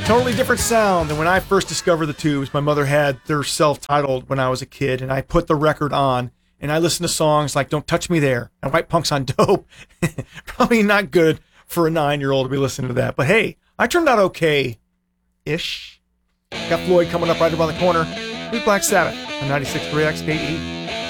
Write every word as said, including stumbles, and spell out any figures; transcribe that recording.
Totally different sound than when I first discovered the Tubes. My mother had their self-titled when I was a kid, and I put the record on, and I listened to songs like Don't Touch Me There and White Punks on Dope. Probably not good for a nine-year-old to be listening to that. But hey, I turned out okay-ish. Got Floyd coming up right around the corner. Here's Black Sabbath on ninety-six point three X K E.